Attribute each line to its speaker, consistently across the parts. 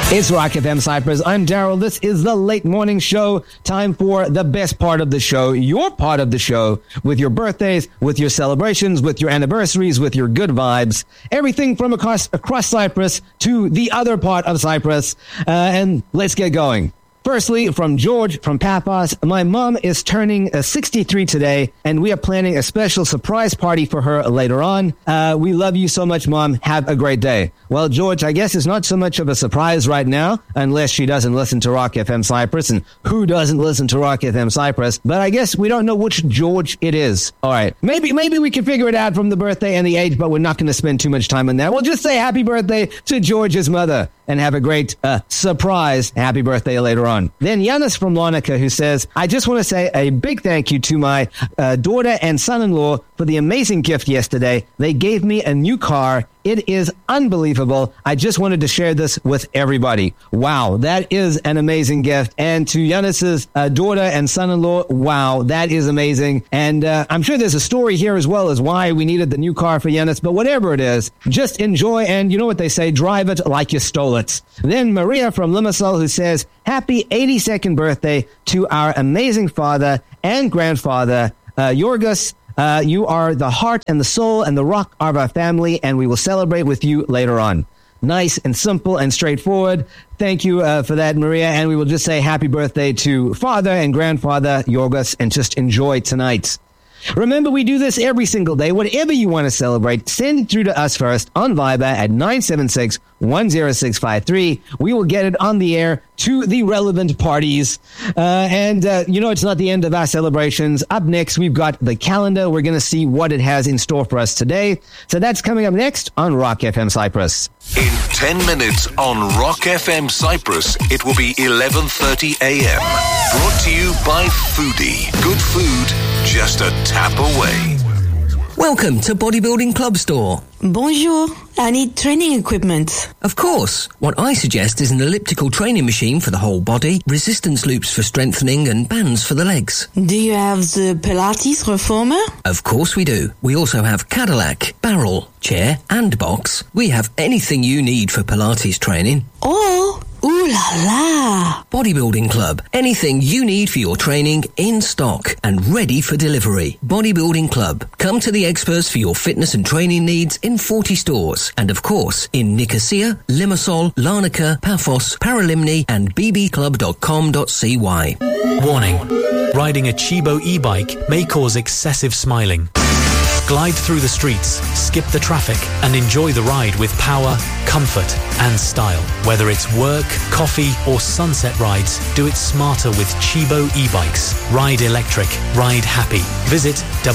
Speaker 1: It's Rock FM Cyprus. I'm Daryl. This is the late morning show. Time for the best part of the show, your part of the show, with your birthdays, with your celebrations, with your anniversaries, with your good vibes. Everything from across Cyprus to the other part of Cyprus. And let's get going. Firstly, from George from Paphos, my mom is turning 63 today, and we are planning a special surprise party for her later on. We love you so much, Mom. Have a great day. Well, George, I guess it's not so much of a surprise right now, unless she doesn't listen to Rock FM Cyprus, and who doesn't listen to Rock FM Cyprus? But I guess we don't know which George it is. All right. Maybe we can figure it out from the birthday and the age, but we're not going to spend too much time on that. We'll just say happy birthday to George's mother, and have a great surprise happy birthday later on. Then Yanis from Larnaca, who says, I just want to say a big thank you to my daughter and son-in-law for the amazing gift yesterday. They gave me a new car. It is unbelievable. I just wanted to share this with everybody. Wow, that is an amazing gift. And to Yanis's daughter and son-in-law, wow, that is amazing. And I'm sure there's a story here as well as why we needed the new car for Yanis. But whatever it is, just enjoy. And you know what they say, drive it like you stole it. Then Maria from Limassol, who says, happy 82nd birthday to our amazing father and grandfather, Yorgos. You are the heart and the soul and the rock of our family, and we will celebrate with you later on. Nice and simple and straightforward. Thank you for that, Maria. And we will just say happy birthday to father and grandfather Yorgos, and just enjoy tonight. Remember, we do this every single day. Whatever you want to celebrate, send it through to us first on Viber at 976-10653. We will get it on the air to the relevant parties. And it's not the end of our celebrations. Up next, we've got the calendar. We're going to see what it has in store for us today. So that's coming up next on Rock FM Cyprus.
Speaker 2: In 10 minutes on Rock FM Cyprus, it will be 11:30 a.m. Brought to you by Foodie. Good food, just a tap away.
Speaker 3: Welcome to Bodybuilding Club Store.
Speaker 4: Bonjour. I need training equipment.
Speaker 3: Of course. What I suggest is an elliptical training machine for the whole body, resistance loops for strengthening, and bands for the legs.
Speaker 4: Do you have the Pilates Reformer?
Speaker 3: Of course we do. We also have Cadillac, barrel, chair, and box. We have anything you need for Pilates training.
Speaker 4: Oh, ooh la la.
Speaker 3: Bodybuilding Club. Anything you need for your training in stock and ready for delivery. Bodybuilding Club. Come to the experts for your fitness and training needs in 40 stores. And of course, in Nicosia, Limassol, Larnaca, Paphos, Paralimni, and bbclub.com.cy.
Speaker 5: Warning. Riding a Chibo e-bike may cause excessive smiling. Glide through the streets, skip the traffic, and enjoy the ride with power, comfort, and style. Whether it's work, coffee, or sunset rides, do it smarter with Chibo e-bikes. Ride electric, ride happy. Visit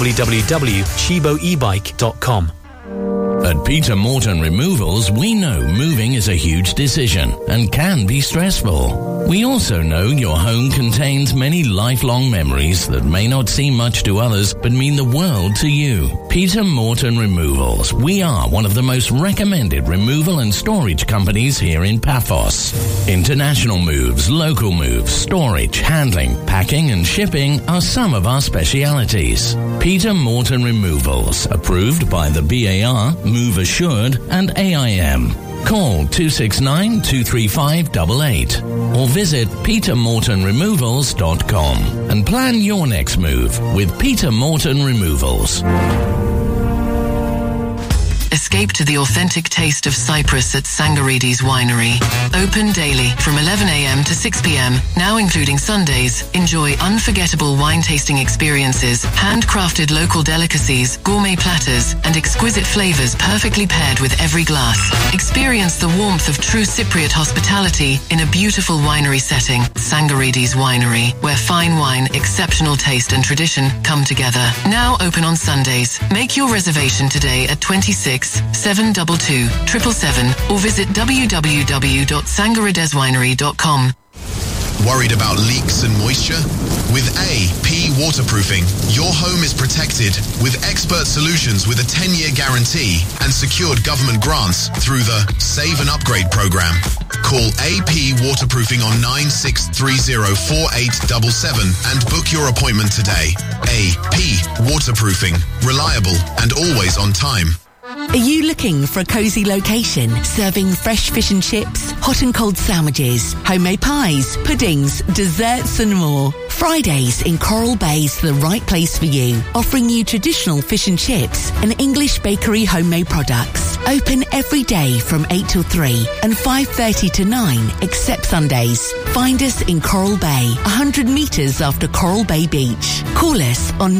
Speaker 5: www.chiboebike.com.
Speaker 6: At Peter Morton Removals, we know moving is a huge decision and can be stressful. We also know your home contains many lifelong memories that may not seem much to others but mean the world to you. Peter Morton Removals. We are one of the most recommended removal and storage companies here in Paphos. International moves, local moves, storage, handling, packing and shipping are some of our specialities. Peter Morton Removals, approved by the BAR, Move Assured and AIM. Call 269-235-88 or visit petermortonremovals.com and plan your next move with Peter Morton Removals.
Speaker 7: Escape to the authentic taste of Cyprus at Sangarides Winery. Open daily from 11 a.m. to 6 p.m, now including Sundays. Enjoy unforgettable wine tasting experiences, handcrafted local delicacies, gourmet platters, and exquisite flavors perfectly paired with every glass. Experience the warmth of true Cypriot hospitality in a beautiful winery setting. Sangarides Winery, where fine wine, exceptional taste, and tradition come together. Now open on Sundays. Make your reservation today at 26-722-777 or visit www.sangarideswinery.com.
Speaker 8: Worried about leaks and moisture? With AP Waterproofing, your home is protected with expert solutions with a 10-year guarantee and secured government grants through the Save and Upgrade program. Call AP Waterproofing on 96304877 and book your appointment today. AP Waterproofing. Reliable and always on time.
Speaker 9: Are you looking for a cozy location serving fresh fish and chips, hot and cold sandwiches, homemade pies, puddings, desserts and more. Fridays in Coral Bay is the right place for you, offering you traditional fish and chips and English bakery homemade products. Open every day from 8 till 3 and 5:30 to 9, except Sundays. Find us in Coral Bay, 100 metres after Coral Bay Beach. Call us on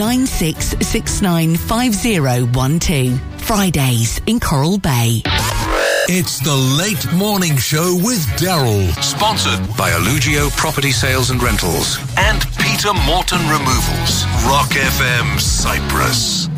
Speaker 9: 96695012. Fridays in Coral Bay.
Speaker 2: It's the Late Morning Show with Daryl. Sponsored by Allugio Property Sales and Rentals and Peter Morton Removals. Rock FM Cyprus.